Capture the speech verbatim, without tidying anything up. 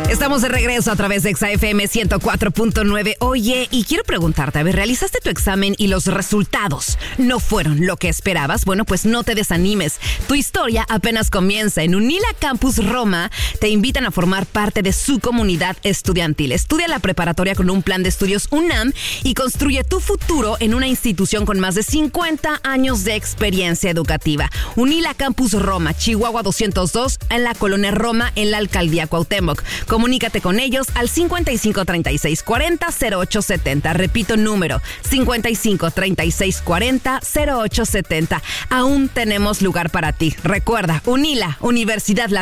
Estamos de regreso a través de Exa F M ciento cuatro punto nueve. Oye, y quiero preguntarte, a ver, ¿realizaste tu examen y los resultados no fueron lo que esperabas? Bueno, pues no te desanimes. Tu historia apenas comienza. En Unila Campus Roma te invitan a formar parte de su comunidad estudiantil. Estudia la preparatoria con un plan de estudios UNAM y construye tu futuro en una institución con más de cincuenta años de experiencia educativa. Unila Campus Roma, Chihuahua doscientos dos, en la colonia Roma, en la alcaldía Cuauhtémoc. Comunícate con ellos al cincuenta y cinco treinta y seis cuarenta cero ocho setenta. Repito, número cincuenta y cinco treinta y seis cuarenta cero ocho setenta. Aún tenemos lugar para ti. Recuerda, Unila, Universidad La